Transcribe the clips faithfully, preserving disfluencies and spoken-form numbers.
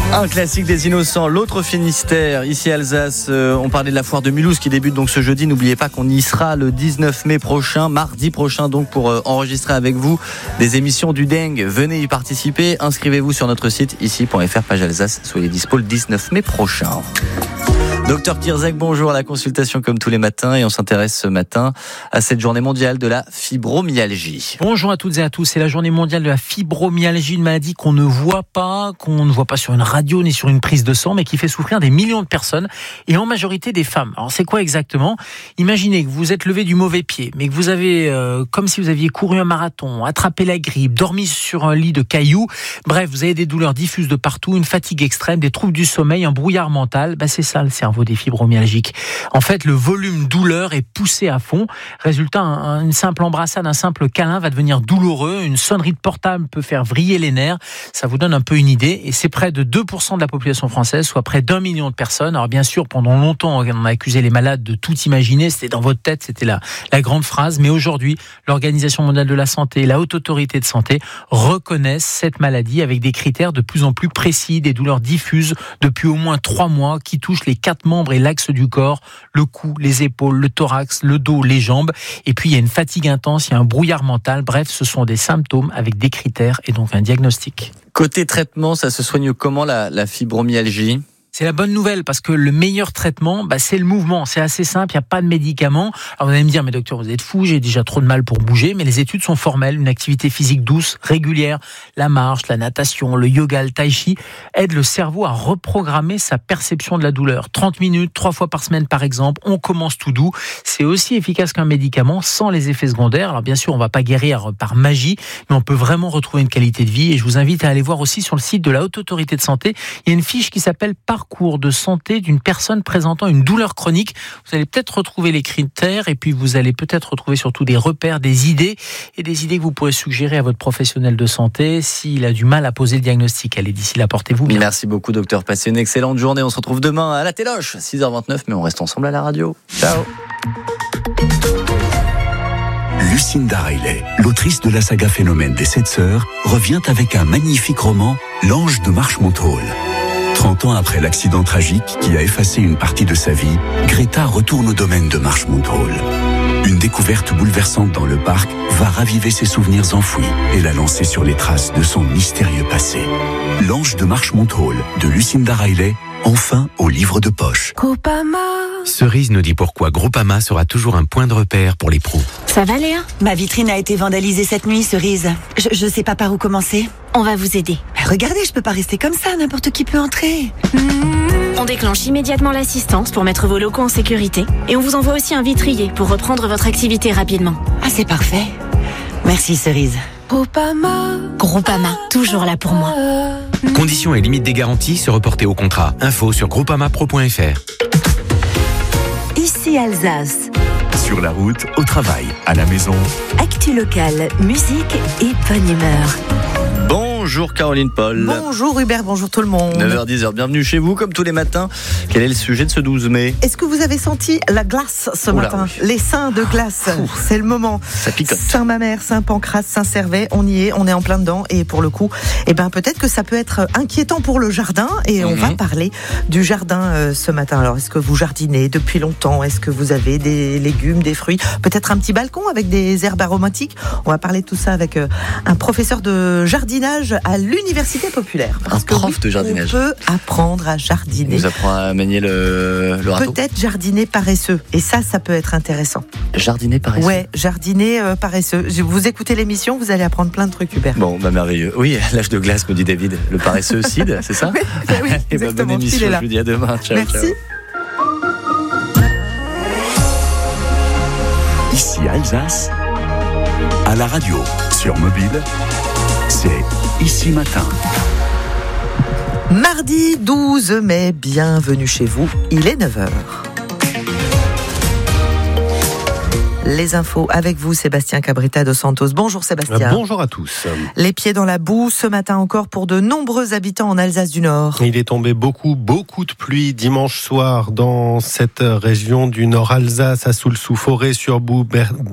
Un classique des innocents, l'autre Finistère, ici Alsace. Euh, on parlait de la foire de Mulhouse qui débute donc ce jeudi. N'oubliez pas qu'on y sera le dix-neuf mai prochain, mardi prochain donc, pour euh, enregistrer avec vous des émissions du Dengue. Venez y participer, inscrivez-vous sur notre site ici point f r, page Alsace. Soyez dispo le dix-neuf mai prochain. Docteur Kirzek, bonjour à la consultation comme tous les matins et on s'intéresse ce matin à cette journée mondiale de la fibromyalgie. Bonjour à toutes et à tous, c'est la journée mondiale de la fibromyalgie, une maladie qu'on ne voit pas, qu'on ne voit pas sur une radio ni sur une prise de sang, mais qui fait souffrir des millions de personnes et en majorité des femmes. Alors c'est quoi exactement ? Imaginez que vous êtes levé du mauvais pied, mais que vous avez, euh, comme si vous aviez couru un marathon, attrapé la grippe, dormi sur un lit de cailloux, bref, vous avez des douleurs diffuses de partout, une fatigue extrême, des troubles du sommeil, un brouillard mental, bah c'est ça le cerveau des fibromyalgiques. En fait, le volume douleur est poussé à fond. Résultat, un, une simple embrassade, un simple câlin va devenir douloureux. Une sonnerie de portable peut faire vriller les nerfs. Ça vous donne un peu une idée. Et c'est près de deux pour cent de la population française, soit près d'un million de personnes. Alors bien sûr, pendant longtemps, on a accusé les malades de tout imaginer. C'était dans votre tête, c'était la, la grande phrase. Mais aujourd'hui, l'Organisation mondiale de la santé et la Haute Autorité de santé reconnaissent cette maladie avec des critères de plus en plus précis, des douleurs diffuses depuis au moins trois mois qui touchent les quatre membres et l'axe du corps, le cou, les épaules, le thorax, le dos, les jambes. Et puis il y a une fatigue intense, il y a un brouillard mental. Bref, ce sont des symptômes avec des critères et donc un diagnostic. Côté traitement, ça se soigne comment la, la fibromyalgie ? C'est la bonne nouvelle parce que le meilleur traitement, bah, c'est le mouvement. C'est assez simple, il n'y a pas de médicaments. Alors vous allez me dire, mais docteur, vous êtes fou, j'ai déjà trop de mal pour bouger. Mais les études sont formelles. Une activité physique douce, régulière, la marche, la natation, le yoga, le tai chi, aident le cerveau à reprogrammer sa perception de la douleur. trente minutes, trois fois par semaine par exemple, on commence tout doux. C'est aussi efficace qu'un médicament sans les effets secondaires. Alors bien sûr, on ne va pas guérir par magie, mais on peut vraiment retrouver une qualité de vie. Et je vous invite à aller voir aussi sur le site de la Haute Autorité de Santé. Il y a une fiche qui s'appelle « Parcours de santé d'une personne présentant une douleur chronique ». Vous allez peut-être retrouver les critères et puis vous allez peut-être retrouver surtout des repères, des idées et des idées que vous pourrez suggérer à votre professionnel de santé s'il a du mal à poser le diagnostic. Allez, d'ici là, portez-vous bien. Merci beaucoup, docteur. Passez une excellente journée. On se retrouve demain à la Téloche, six heures vingt-neuf, mais on reste ensemble à la radio. Ciao. Lucinda Riley, l'autrice de la saga Phénomène des Sept Sœurs, revient avec un magnifique roman, L'Ange de Marchmont Hall. trente ans après l'accident tragique qui a effacé une partie de sa vie, Greta retourne au domaine de Marchmont Hall. Une découverte bouleversante dans le parc va raviver ses souvenirs enfouis et la lancer sur les traces de son mystérieux passé. L'Ange de Marchmont Hall de Lucinda Riley, enfin au livre de poche. Groupama. Cerise nous dit pourquoi Groupama sera toujours un point de repère pour les pros. Ça va Léa ? Ma vitrine a été vandalisée cette nuit, Cerise. Je, je sais pas par où commencer. On va vous aider. Mais regardez, je peux pas rester comme ça, n'importe qui peut entrer. Mmh. On déclenche immédiatement l'assistance pour mettre vos locaux en sécurité. Et on vous envoie aussi un vitrier pour reprendre votre activité rapidement. Ah, c'est parfait. Merci, Cerise. Groupama. Groupama, toujours là pour moi. Conditions et limites des garanties se reporter au contrat. Info sur groupama pro point f r. Ici Alsace. Sur la route, au travail, à la maison. Actu locale, musique et bonne humeur. Bonjour Caroline Paul. Bonjour Hubert, bonjour tout le monde. neuf heures dix, bienvenue chez vous comme tous les matins. Quel est le sujet de ce douze mai ? Est-ce que vous avez senti la glace ce Oula, matin ? oui. Les seins de glace, Ouf. c'est le moment. Ça picote. Saint-Mamère, Saint-Pancras, Saint-Servais, on y est, on est en plein dedans. Et pour le coup, eh ben, peut-être que ça peut être inquiétant pour le jardin. Et on Mhm. va parler du jardin euh, ce matin. Alors, est-ce que vous jardinez depuis longtemps ? Est-ce que vous avez des légumes, des fruits ? Peut-être un petit balcon avec des herbes aromatiques ? On va parler de tout ça avec euh, un professeur de jardinage à l'Université populaire. Parce Un que prof oui, de jardinage. On peut apprendre à jardiner. Il nous apprend à manier le, le râteau. Peut-être jardiner paresseux. Et ça, ça peut être intéressant. Jardiner paresseux. Ouais, jardiner euh, paresseux. Je- Vous écoutez l'émission, vous allez apprendre plein de trucs, Hubert. Bon, bah merveilleux. Oui, l'âge de glace, me dit David. Le paresseux Cid, c'est ça ? Oui, oui, Et bah, bonne exactement. Il émission, est là. je vous dis à demain. Ciao, Merci. ciao. Ici Alsace, à la radio, sur mobile, c'est Ici Matin. Mardi douze mai, bienvenue chez vous. Il est neuf heures. Les infos avec vous, Sébastien Cabrita dos Santos. Bonjour Sébastien. Bonjour à tous. Les pieds dans la boue ce matin encore pour de nombreux habitants en Alsace du Nord. Il est tombé beaucoup, beaucoup de pluie dimanche soir dans cette région du Nord Alsace, à Soulsou-Forêt, sur, Bourg,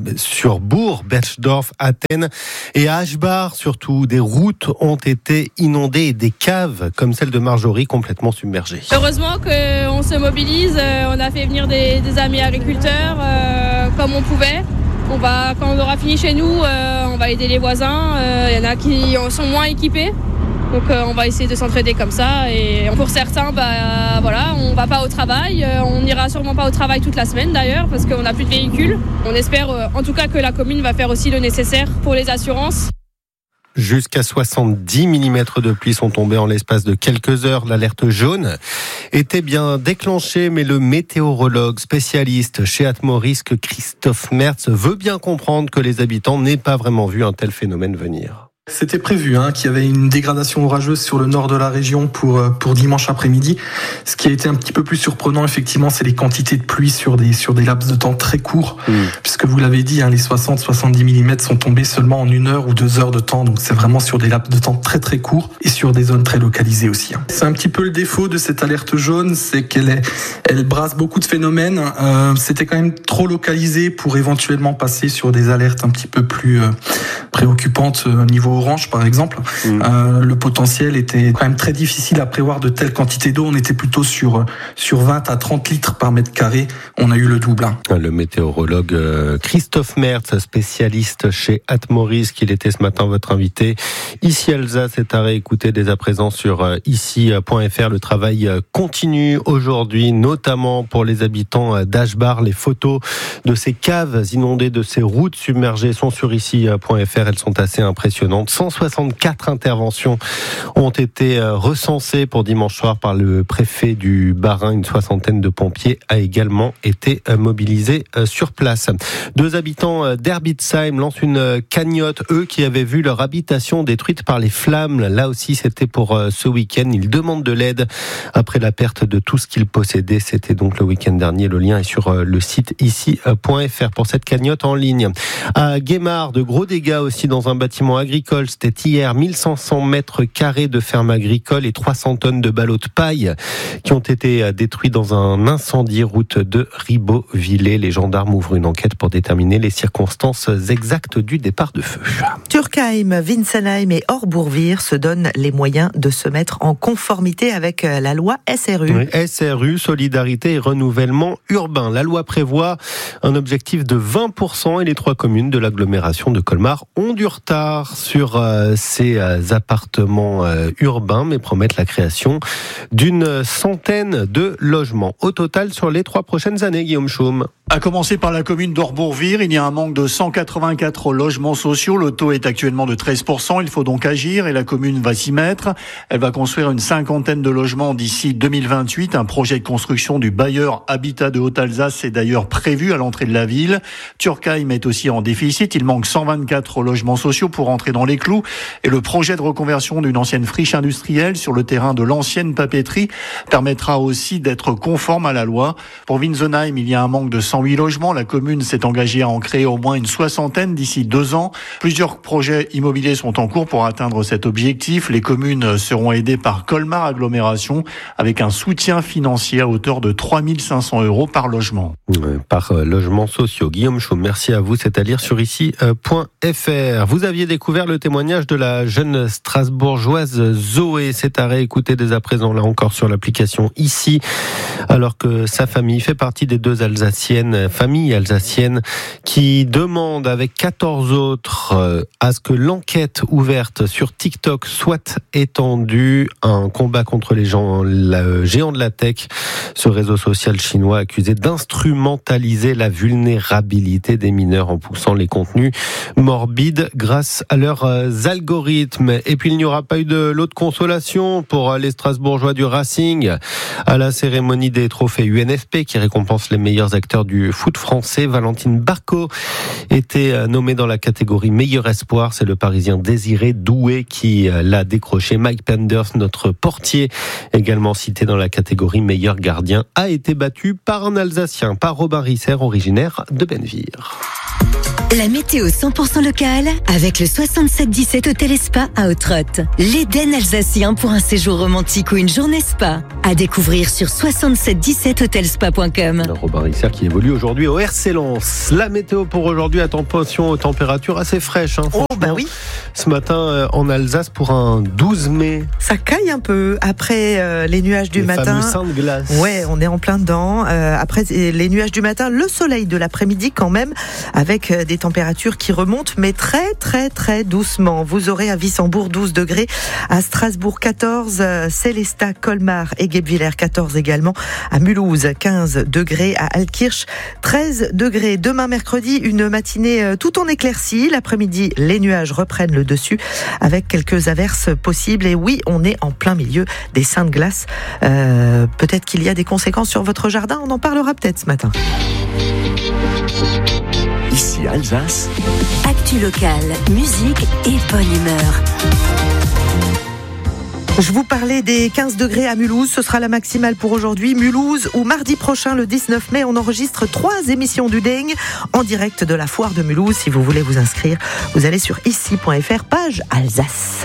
sur Bourg, Berchdorf, Athènes et à Aschbach surtout. Des routes ont été inondées et des caves comme celle de Marjorie complètement submergées. Heureusement qu'on se mobilise, on a fait venir des, des amis agriculteurs euh, comme on pouvait. On va, quand on aura fini chez nous, euh, on va aider les voisins. Il euh, y en a qui sont moins équipés. Donc euh, on va essayer de s'entraider comme ça. Et pour certains, bah, voilà, on ne va pas au travail. Euh, on n'ira sûrement pas au travail toute la semaine d'ailleurs parce qu'on n'a plus de véhicules. On espère euh, en tout cas que la commune va faire aussi le nécessaire pour les assurances. Jusqu'à soixante-dix millimètres de pluie sont tombés en l'espace de quelques heures. L'alerte jaune était bien déclenchée, mais le météorologue spécialiste chez Atmorisque, Christophe Mertz, veut bien comprendre que les habitants n'aient pas vraiment vu un tel phénomène venir. C'était prévu hein, qu'il y avait une dégradation orageuse sur le nord de la région pour pour dimanche après-midi. Ce qui a été un petit peu plus surprenant, effectivement, c'est les quantités de pluie sur des sur des laps de temps très courts, mmh. puisque vous l'avez dit, hein, les soixante à soixante-dix millimètres sont tombés seulement en une heure ou deux heures de temps. Donc c'est vraiment sur des laps de temps très très courts et sur des zones très localisées aussi. Hein. C'est un petit peu le défaut de cette alerte jaune, c'est qu'elle est elle brasse beaucoup de phénomènes. Euh, c'était quand même trop localisé pour éventuellement passer sur des alertes un petit peu plus euh, préoccupantes au euh, niveau orange par exemple. Mmh. Euh, le potentiel était quand même très difficile à prévoir de telles quantités d'eau. On était plutôt sur, sur vingt à trente litres par mètre carré. On a eu le double. Hein. Le météorologue Christophe Mertz, spécialiste chez Atmorisque, il était ce matin votre invité. Ici Alsace est à réécouter dès à présent sur ici point f r. Le travail continue aujourd'hui, notamment pour les habitants d'Aschbach. Les photos de ces caves inondées, de ces routes submergées sont sur ici point f r. Elles sont assez impressionnantes. cent soixante-quatre interventions ont été recensées pour dimanche soir par le préfet du Bas-Rhin. Une soixantaine de pompiers a également été mobilisés sur place. Deux habitants d'Herbitzheim lancent une cagnotte, eux qui avaient vu leur habitation détruite par les flammes. Là aussi, c'était pour ce week-end. Ils demandent de l'aide après la perte de tout ce qu'ils possédaient. C'était donc le week-end dernier. Le lien est sur le site ici point f r pour cette cagnotte en ligne. À Guémard, de gros dégâts aussi dans un bâtiment agricole. C'était hier mille cinq cents mètres carrés de ferme agricole et trois cents tonnes de ballots de paille qui ont été détruits dans un incendie route de Ribeauvillé. Les gendarmes ouvrent une enquête pour déterminer les circonstances exactes du départ de feu. Turkheim, Winsenheim et Orbourvire se donnent les moyens de se mettre en conformité avec la loi S R U. Oui, S R U, solidarité et renouvellement urbain. La loi prévoit un objectif de vingt pour cent et les trois communes de l'agglomération de Colmar ont du retard sur euh, ces euh, appartements euh, urbains, mais promettent la création d'une centaine de logements au total sur les trois prochaines années. Guillaume Chaume. À commencer par la commune d'Orbourvire, il y a un manque de cent quatre-vingt-quatre logements sociaux. Le taux est actuellement de treize pour cent. Il faut donc agir et la commune va s'y mettre. Elle va construire une cinquantaine de logements d'ici deux mille vingt-huit. Un projet de construction du bailleur Habitat de Haute-Alsace est d'ailleurs prévu à l'entrée de la ville. Turkheim est aussi en déficit. Il manque cent vingt-quatre logements sociaux pour entrer dans les clous. Et le projet de reconversion d'une ancienne friche industrielle sur le terrain de l'ancienne papeterie permettra aussi d'être conforme à la loi. Pour Winsenheim, il y a un manque de cent huit logements. La commune s'est engagée à en créer au moins une soixantaine d'ici deux ans. Plusieurs projets immobiliers sont en cours pour atteindre cet objectif. Les communes seront aidées par Colmar Agglomération avec un soutien financier à hauteur de trois mille cinq cents euros par logement. Par logement sociaux. Guillaume Chaume, merci à vous. C'est à lire sur ici point f r. Vous aviez découvert le témoignage de la jeune Strasbourgeoise Zoé. C'est à réécouter dès à présent, là encore sur l'application ici, alors que sa famille fait partie des deux Alsaciennes, familles alsaciennes, qui demandent avec quatorze autres à ce que l'enquête ouverte sur TikTok soit étendue. Un combat contre les gens, le géant de la tech, ce réseau social chinois accusé d'instrumentaliser la vulnérabilité des mineurs en poussant les contenus morbides grâce à leur algorithmes. Et puis il n'y aura pas eu de lot de consolation pour les Strasbourgeois du Racing à la cérémonie des trophées U N F P qui récompense les meilleurs acteurs du foot français. Valentine Barco était nommée dans la catégorie meilleur espoir. C'est le Parisien Désiré Doué qui l'a décroché. Mike Penders, notre portier, également cité dans la catégorie meilleur gardien, a été battu par un Alsacien, par Robin Risser, originaire de Bennevire. La météo cent pour cent locale avec le soixante-sept dix-sept Hôtel et Spa à Autrotte. L'Éden alsacien pour un séjour romantique ou une journée spa. À découvrir sur soixante-sept dix-sept hotelspa point com. Robin Risser qui évolue aujourd'hui au R C Lens. La météo pour aujourd'hui, attention aux températures assez fraîches. Hein, oh bah oui. Ce matin en Alsace pour un douze mai. Ça caille un peu après euh, les nuages du les matin. Les fameux seins de glace. Ouais, on est en plein dedans. Euh, après les nuages du matin, le soleil de l'après-midi quand même, avec euh, des températures qui remontent, mais très très très doucement. Vous aurez à Wissembourg douze degrés, à Strasbourg quatorze, Sélestat, Colmar et Guebwiller quatorze également, à Mulhouse quinze degrés, à Altkirch treize degrés. Demain mercredi, une matinée tout en éclaircie. L'après-midi, les nuages reprennent le dessus avec quelques averses possibles. Et oui, on est en plein milieu des seins de glace. Euh, peut-être qu'il y a des conséquences sur votre jardin. On en parlera peut-être ce matin. Ici Alsace. Actu locale, musique et bonne humeur. Je vous parlais des quinze degrés à Mulhouse, ce sera la maximale pour aujourd'hui. Mulhouse, où mardi prochain, le dix-neuf mai, on enregistre trois émissions du Deng en direct de la foire de Mulhouse. Si vous voulez vous inscrire, vous allez sur ici point f r, page Alsace.